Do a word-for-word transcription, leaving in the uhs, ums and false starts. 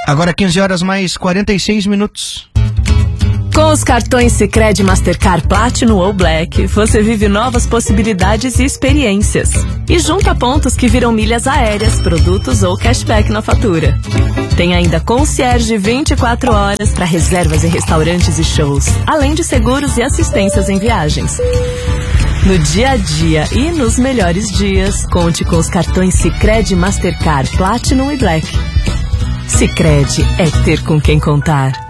Agora quinze horas mais quarenta e seis minutos. Com os cartões Sicredi Mastercard Platinum ou Black, você vive novas possibilidades e experiências. E junta pontos que viram milhas aéreas, produtos ou cashback na fatura. Tem ainda concierge vinte e quatro horas para reservas em restaurantes e shows, além de seguros e assistências em viagens. No dia a dia e nos melhores dias, conte com os cartões Sicredi Mastercard Platinum e Black. Sicredi é ter com quem contar.